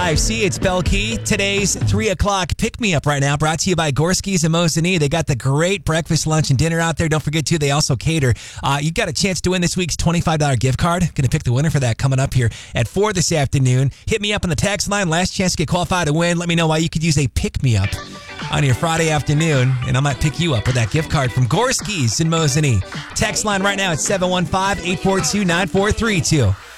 See, it's Bell Key. Today's 3 o'clock pick-me-up right now, brought to you by Gorski's and Mosinee. They got the great breakfast, lunch, and dinner out there. Don't forget, too, they also cater. You got a chance to win this week's $25 gift card. Going to pick the winner for that coming up here at 4 this afternoon. Hit me up on the text line. Last chance to get qualified to win. Let me know why you could use a pick-me-up on your Friday afternoon, and I might pick you up with that gift card from Gorski's and Mosinee. Text line right now at 715-842-9432.